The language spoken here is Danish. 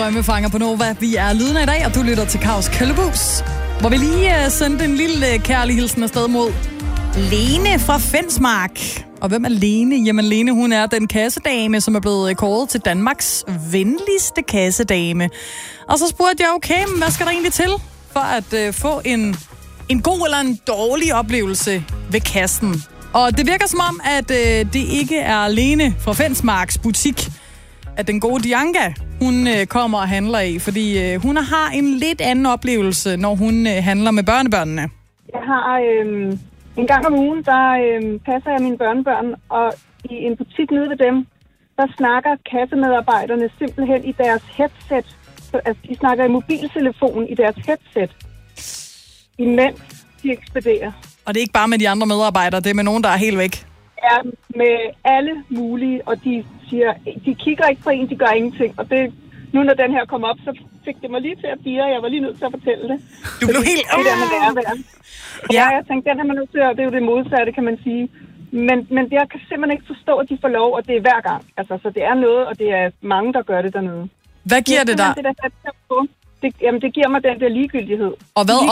Drømmefanger på Nova. Vi er Lyden i dag, og du lytter til Kaos Køllebus, hvor vi lige sendte en lille kærlig hilsen afsted mod Lene fra Fensmark. Og hvem er Lene? Jamen Lene, hun er den kassedame, som er blevet kåret til Danmarks venligste kassedame. Og så spurgte jeg, okay, men hvad skal der egentlig til for at få en god eller en dårlig oplevelse ved kassen? Og det virker som om, at det ikke er Lene fra Fensmarks butik, at den gode Dianca, hun kommer og handler i, fordi hun har en lidt anden oplevelse, når hun handler med børnebørnene. Jeg har en gang om ugen, der passer jeg mine børnebørn, og i en butik nede ved dem, der snakker kassemedarbejderne simpelthen i deres headset. Altså, de snakker i mobiltelefonen i deres headset, imens de ekspederer. Og det er ikke bare med de andre medarbejdere, det er med nogen, der er helt væk. Ja, med alle mulige, og de kigger ikke på en, de gør ingenting. Og det, nu når den her kom op, så fik det mig lige til at bire, jeg var lige nødt til at fortælle det. Du blev helt... Det der med værre. Ja, jeg tænkte, den er man nødt til, og det er jo det modsatte, kan man sige. Men jeg kan simpelthen ikke forstå, at de får lov, og det er hver gang. Altså, så det er noget, og det er mange, der gør det dernede. Hvad giver det dig? Jamen, det giver mig den der ligegyldighed. Og hvad